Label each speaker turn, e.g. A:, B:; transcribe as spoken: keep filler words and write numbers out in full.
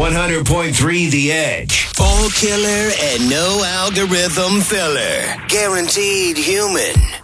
A: one hundred point three The Edge.
B: All killer and no algorithm filler. Guaranteed human.